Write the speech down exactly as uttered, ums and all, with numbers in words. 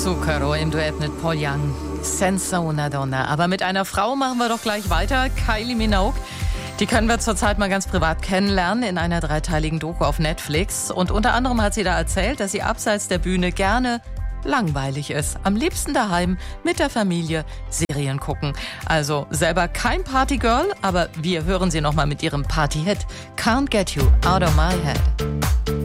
Zucchero im Duett mit Paul Young. Senza una donna. Aber mit einer Frau machen wir doch gleich weiter. Kylie Minogue. Die können wir zurzeit mal ganz privat kennenlernen in einer dreiteiligen Doku auf Netflix. Und unter anderem hat sie da erzählt, dass sie abseits der Bühne gerne langweilig ist. Am liebsten daheim mit der Familie Serien gucken. Also selber kein Partygirl, aber wir hören sie nochmal mit ihrem Party-Hit Can't Get You Out of My Head.